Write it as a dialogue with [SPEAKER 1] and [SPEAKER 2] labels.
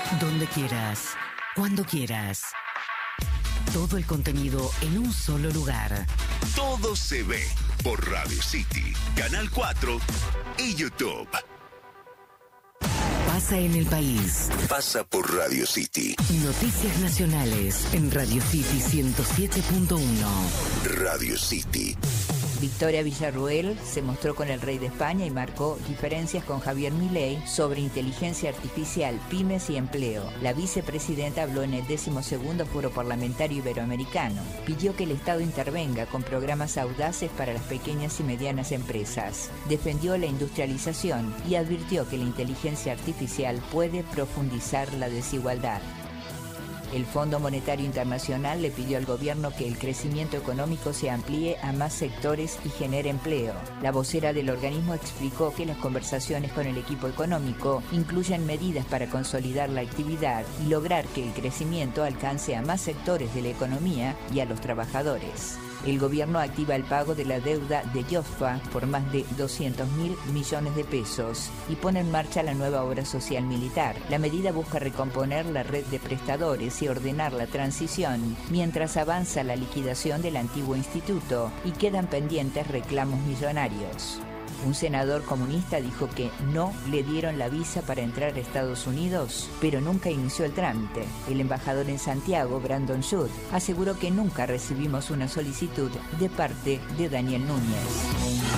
[SPEAKER 1] Donde quieras, cuando quieras. Todo el contenido en un solo lugar.
[SPEAKER 2] Todo se ve por Radio City, Canal 4 y YouTube.
[SPEAKER 1] Pasa en el país.
[SPEAKER 2] Pasa por Radio City.
[SPEAKER 1] Noticias nacionales en Radio City 107.1.
[SPEAKER 2] Radio City.
[SPEAKER 3] Victoria Villarruel se mostró con el rey de España y marcó diferencias con Javier Milei sobre inteligencia artificial, pymes y empleo. La vicepresidenta habló en el 12º Foro Parlamentario Iberoamericano. Pidió que el Estado intervenga con programas audaces para las pequeñas y medianas empresas. Defendió la industrialización y advirtió que la inteligencia artificial puede profundizar la desigualdad. El Fondo Monetario Internacional le pidió al gobierno que el crecimiento económico se amplíe a más sectores y genere empleo. La vocera del organismo explicó que las conversaciones con el equipo económico incluyen medidas para consolidar la actividad y lograr que el crecimiento alcance a más sectores de la economía y a los trabajadores. El gobierno activa el pago de la deuda de Jofa por más de 200.000 millones de pesos y pone en marcha la nueva obra social militar. La medida busca recomponer la red de prestadores y ordenar la transición mientras avanza la liquidación del antiguo instituto y quedan pendientes reclamos millonarios. Un senador comunista dijo que no le dieron la visa para entrar a Estados Unidos, pero nunca inició el trámite. El embajador en Santiago, Brandon Schut, aseguró que nunca recibimos una solicitud de parte de Daniel Núñez.